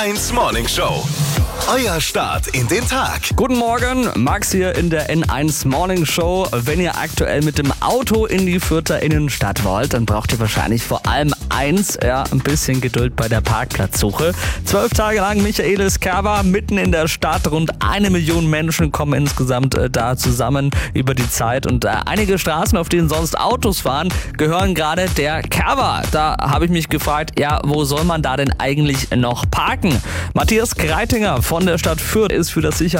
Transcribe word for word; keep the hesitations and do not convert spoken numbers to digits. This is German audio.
eins Morning Show. Euer Start in den Tag. Guten Morgen, Max hier in der N eins Morning Show. Wenn ihr aktuell mit dem Auto in die Fürther Innenstadt wollt, dann braucht ihr wahrscheinlich vor allem eins, ja, ein bisschen Geduld bei der Parkplatzsuche. Zwölf Tage lang Michaelis Kerber mitten in der Stadt. Rund eine Million Menschen kommen insgesamt äh, da zusammen über die Zeit. Und äh, einige Straßen, auf denen sonst Autos fahren, gehören gerade der Kerber. Da habe ich mich gefragt, ja, wo soll man da denn eigentlich noch parken? Matthias Kreitinger von der Stadt Fürth ist für das Sicherheit